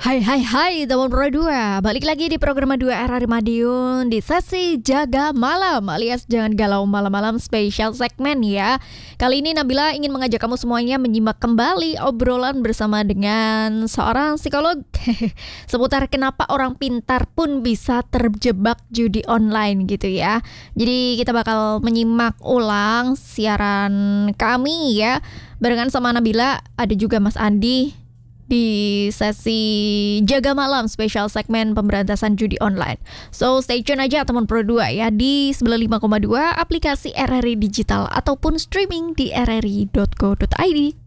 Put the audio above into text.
Hai teman Pro 2. Balik lagi di program 2 RRI Madiun di sesi Jaga Malam alias Jangan Galau Malam-Malam Special segmen ya. Kali ini Nabila ingin mengajak kamu semuanya menyimak kembali obrolan bersama dengan seorang psikolog seputar kenapa orang pintar pun bisa terjebak judi online gitu ya. Jadi kita bakal menyimak ulang siaran kami ya. Barengan sama Nabila, ada juga Mas Andi di sesi Jaga Malam special segmen pemberantasan judi online. So stay tune aja teman Pro 2 ya di 95,2 aplikasi RRI Digital ataupun streaming di rri.co.id.